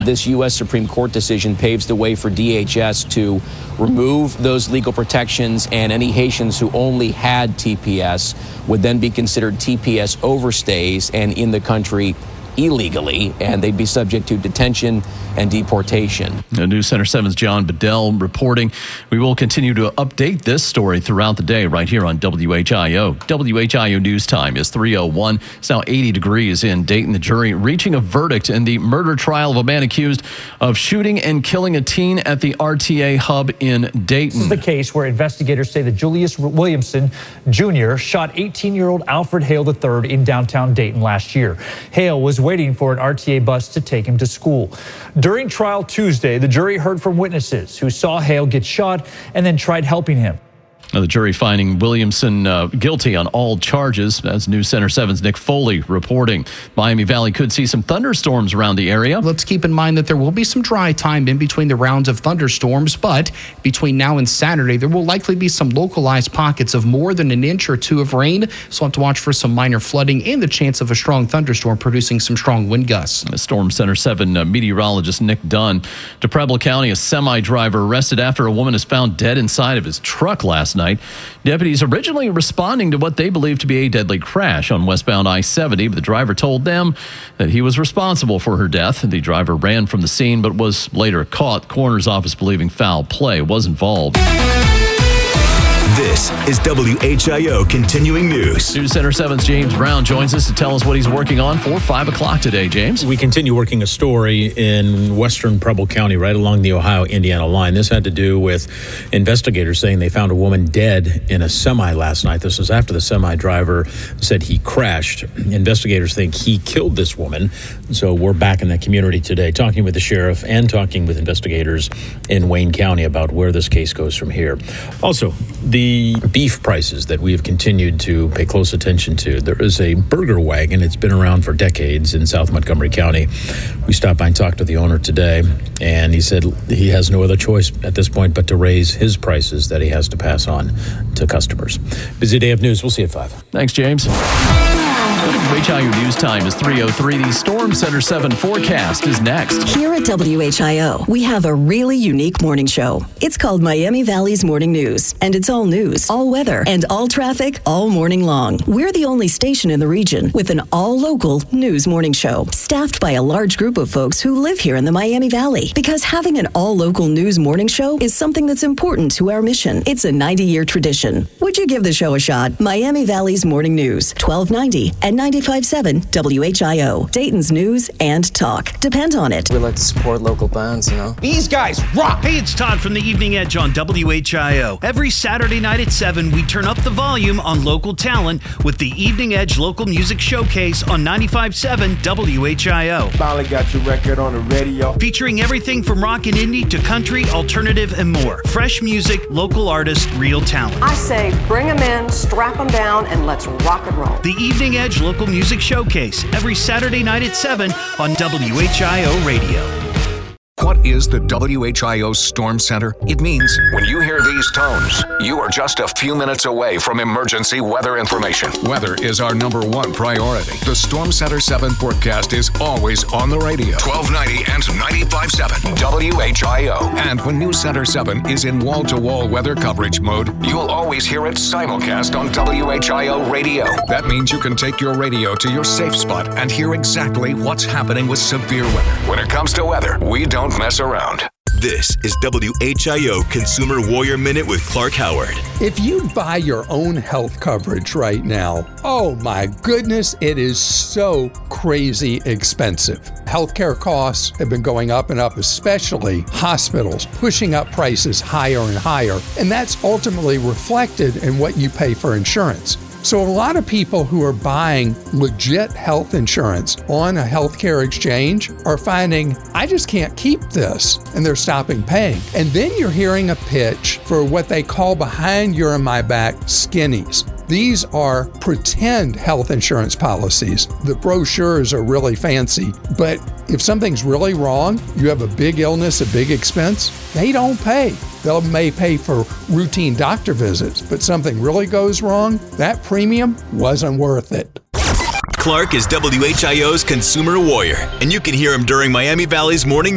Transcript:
this U.S. Supreme Court decision paves the way for DHS to remove those legal protections, and any Haitians who only had TPS would then be considered TPS overstays and in the country illegally, and they'd be subject to detention and deportation. News Center 7's John Bedell reporting. We will continue to update this story throughout the day right here on WHIO. WHIO News Time is 3:01. It's now 80 degrees in Dayton. The jury reaching a verdict in the murder trial of a man accused of shooting and killing a teen at the RTA hub in Dayton. This is the case where investigators say that Julius Williamson Jr. shot 18-year-old Alfred Hale III in downtown Dayton last year. Hale was waiting for an RTA bus to take him to school. During trial Tuesday, the jury heard from witnesses who saw Hale get shot and then tried helping him. The jury finding Williamson guilty on all charges. That's News Center 7's Nick Foley reporting. Miami Valley could see some thunderstorms around the area. Let's keep in mind that there will be some dry time in between the rounds of thunderstorms, but between now and Saturday, there will likely be some localized pockets of more than an inch or two of rain. So we'll have to watch for some minor flooding and the chance of a strong thunderstorm producing some strong wind gusts. Storm Center 7 meteorologist Nick Dunn. To Preble County, a semi-driver arrested after a woman is found dead inside of his truck last night. Deputies originally responding to what they believe to be a deadly crash on westbound I-70, but the driver told them that he was responsible for her death. The driver ran from the scene but was later caught. Coroner's office believing foul play was involved. This is WHIO Continuing News. News Center 7's James Brown joins us to tell us what he's working on for 5 o'clock today, James. We continue working a story in western Preble County, right along the Ohio-Indiana line. This had to do with investigators saying they found a woman dead in a semi last night. This was after the semi driver said he crashed. Investigators think he killed this woman. So we're back in that community today, talking with the sheriff and talking with investigators in Wayne County about where this case goes from here. Also, the beef prices that we have continued to pay close attention to. There is a burger wagon. It's been around for decades in South Montgomery County. We stopped by and talked to the owner today, and he said he has no other choice at this point but to raise his prices that he has to pass on to customers. Busy day of news. We'll see you at 5. Thanks, James. WHIO News Time is 3:03. The Storm Center 7 forecast is next. Here at WHIO, we have a really unique morning show. It's called Miami Valley's Morning News, and it's all news, all weather, and all traffic all morning long. We're the only station in the region with an all-local news morning show, staffed by a large group of folks who live here in the Miami Valley. Because having an all-local news morning show is something that's important to our mission. It's a 90-year tradition. Would you give the show a shot? Miami Valley's Morning News, 1290 and 95.7 WHIO. Dayton's news and talk. Depend on it. We like to support local bands, you know. These guys rock! Hey, it's Todd from the Evening Edge on WHIO. Every Saturday night at 7, we turn up the volume on local talent with the Evening Edge Local Music Showcase on 95.7 WHIO. Finally got your record on the radio. Featuring everything from rock and indie to country, alternative, and more. Fresh music, local artists, real talent. I say bring them in, strap them down, and let's rock and roll. The Evening Edge Local Music Showcase every Saturday night at 7 on WHIO Radio. What is the WHIO Storm Center? It means when you hear these tones, you are just a few minutes away from emergency weather information. Weather is our #1 priority. The Storm Center 7 forecast is always on the radio. 1290 and 95.7 WHIO. And when News Center 7 is in wall-to-wall weather coverage mode, you'll always hear it simulcast on WHIO radio. That means you can take your radio to your safe spot and hear exactly what's happening with severe weather. When it comes to weather, we don't mess around. This is WHIO Consumer Warrior Minute with Clark Howard. If you buy your own health coverage right now, oh my goodness, it is so crazy expensive. Healthcare costs have been going up and up, especially hospitals, pushing up prices higher and higher, and that's ultimately reflected in what you pay for insurance. So a lot of people who are buying legit health insurance on a healthcare exchange are finding, I just can't keep this, and they're stopping paying. And then you're hearing a pitch for what they call behind your and my back skinnies. These are pretend health insurance policies. The brochures are really fancy, but if something's really wrong, you have a big illness, a big expense, they don't pay. They may pay for routine doctor visits, but something really goes wrong, that premium wasn't worth it. Clark is WHIO's Consumer Warrior, and you can hear him during Miami Valley's Morning